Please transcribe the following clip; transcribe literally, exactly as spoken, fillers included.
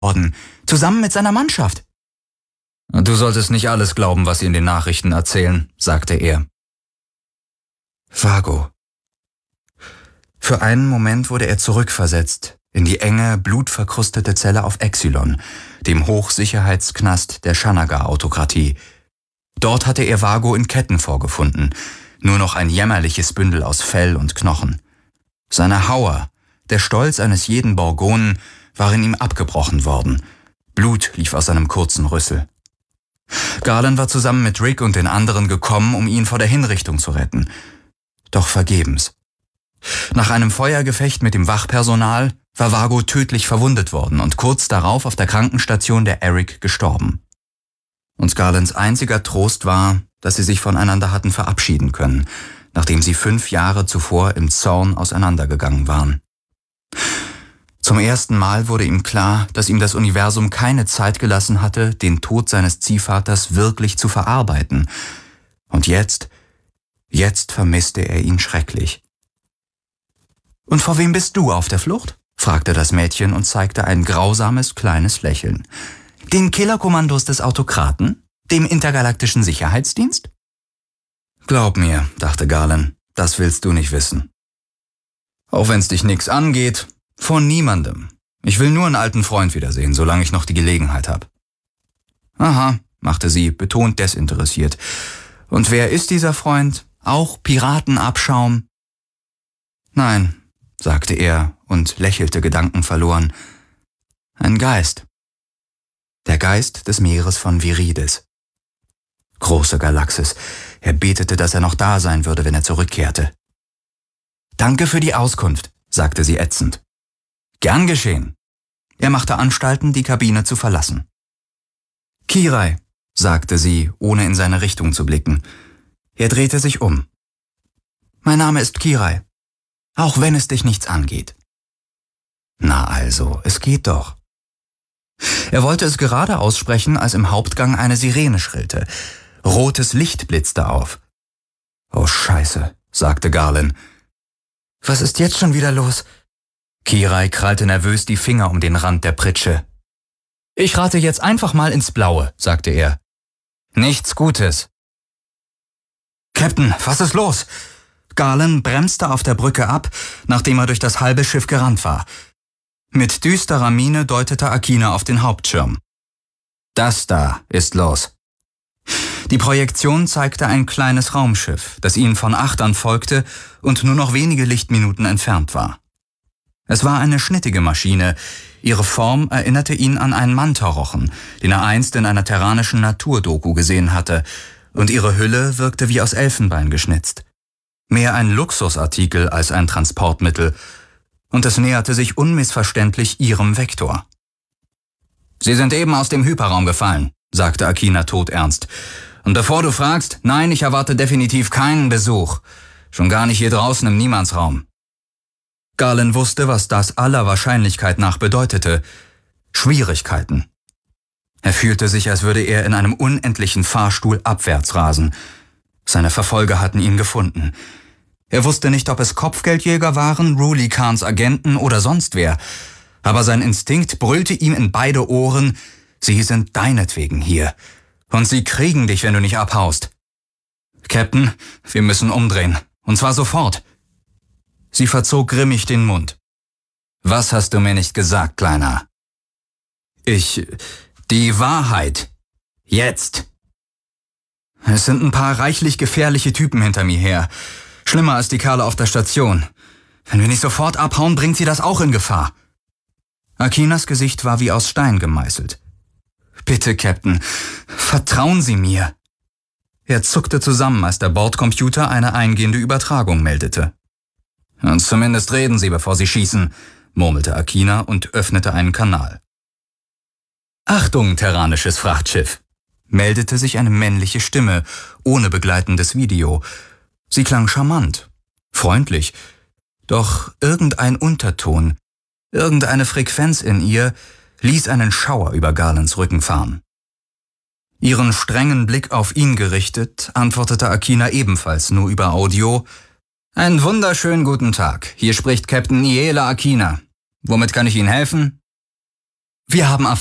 worden, zusammen mit seiner Mannschaft. Du solltest nicht alles glauben, was sie in den Nachrichten erzählen, sagte er. Vago. Für einen Moment wurde er zurückversetzt in die enge, blutverkrustete Zelle auf Exilon, dem Hochsicherheitsknast der Shanaga-Autokratie. Dort hatte er Vago in Ketten vorgefunden, nur noch ein jämmerliches Bündel aus Fell und Knochen. Seine Hauer, der Stolz eines jeden Borgonen, waren ihm abgebrochen worden. Blut lief aus seinem kurzen Rüssel. Garland war zusammen mit Rick und den anderen gekommen, um ihn vor der Hinrichtung zu retten. Doch vergebens. Nach einem Feuergefecht mit dem Wachpersonal war Vago tödlich verwundet worden und kurz darauf auf der Krankenstation der Eric gestorben. Und Garlands einziger Trost war, dass sie sich voneinander hatten verabschieden können, nachdem sie fünf Jahre zuvor im Zorn auseinandergegangen waren. Zum ersten Mal wurde ihm klar, dass ihm das Universum keine Zeit gelassen hatte, den Tod seines Ziehvaters wirklich zu verarbeiten. Und jetzt, jetzt vermisste er ihn schrecklich. »Und vor wem bist du auf der Flucht?« fragte das Mädchen und zeigte ein grausames kleines Lächeln. »Den Killerkommandos des Autokraten? Dem intergalaktischen Sicherheitsdienst?« »Glaub mir«, dachte Garland, »das willst du nicht wissen. Auch wenn's dich nix angeht, vor niemandem. Ich will nur einen alten Freund wiedersehen, solange ich noch die Gelegenheit habe.« »Aha«, machte sie, betont desinteressiert. »Und wer ist dieser Freund? Auch Piratenabschaum?« »Nein«, sagte er und lächelte gedankenverloren. »Ein Geist. Der Geist des Meeres von Virides. Große Galaxis. Er betete, dass er noch da sein würde, wenn er zurückkehrte.« »Danke für die Auskunft«, sagte sie ätzend. »Gern geschehen.« Er machte Anstalten, die Kabine zu verlassen. »Kirai«, sagte sie, ohne in seine Richtung zu blicken. Er drehte sich um. »Mein Name ist Kirai, auch wenn es dich nichts angeht.« »Na also, es geht doch.« Er wollte es gerade aussprechen, als im Hauptgang eine Sirene schrillte. Rotes Licht blitzte auf. »Oh Scheiße«, sagte Garland. »Was ist jetzt schon wieder los?« Kirai krallte nervös die Finger um den Rand der Pritsche. »Ich rate jetzt einfach mal ins Blaue«, sagte er. »Nichts Gutes.« »Captain, was ist los?« Garland bremste auf der Brücke ab, nachdem er durch das halbe Schiff gerannt war. Mit düsterer Miene deutete Akina auf den Hauptschirm. »Das da ist los.« Die Projektion zeigte ein kleines Raumschiff, das ihnen von Achtern folgte und nur noch wenige Lichtminuten entfernt war. Es war eine schnittige Maschine. Ihre Form erinnerte ihn an einen Mantorochen, den er einst in einer terranischen Naturdoku gesehen hatte, und ihre Hülle wirkte wie aus Elfenbein geschnitzt. Mehr ein Luxusartikel als ein Transportmittel, und es näherte sich unmissverständlich ihrem Vektor. »Sie sind eben aus dem Hyperraum gefallen«, sagte Akina todernst. »Und bevor du fragst, nein, ich erwarte definitiv keinen Besuch. Schon gar nicht hier draußen im Niemandsraum.« Garland wusste, was das aller Wahrscheinlichkeit nach bedeutete. Schwierigkeiten. Er fühlte sich, als würde er in einem unendlichen Fahrstuhl abwärts rasen. Seine Verfolger hatten ihn gefunden. Er wusste nicht, ob es Kopfgeldjäger waren, Ruli Khans Agenten oder sonst wer. Aber sein Instinkt brüllte ihm in beide Ohren, sie sind deinetwegen hier. Und sie kriegen dich, wenn du nicht abhaust. »Captain, wir müssen umdrehen. Und zwar sofort.« Sie verzog grimmig den Mund. »Was hast du mir nicht gesagt, Kleiner?« »Ich... die Wahrheit. Jetzt!« »Es sind ein paar reichlich gefährliche Typen hinter mir her. Schlimmer als die Kerle auf der Station. Wenn wir nicht sofort abhauen, bringt sie das auch in Gefahr.« Akinas Gesicht war wie aus Stein gemeißelt. »Bitte, Captain, vertrauen Sie mir.« Er zuckte zusammen, als der Bordcomputer eine eingehende Übertragung meldete. »Und zumindest reden Sie, bevor Sie schießen«, murmelte Akina und öffnete einen Kanal. »Achtung, terranisches Frachtschiff«, meldete sich eine männliche Stimme, ohne begleitendes Video. Sie klang charmant, freundlich, doch irgendein Unterton, irgendeine Frequenz in ihr ließ einen Schauer über Garlands Rücken fahren. Ihren strengen Blick auf ihn gerichtet, antwortete Akina ebenfalls nur über Audio: »Einen wunderschönen guten Tag. Hier spricht Captain Niela Akina. Womit kann ich Ihnen helfen?« Wir haben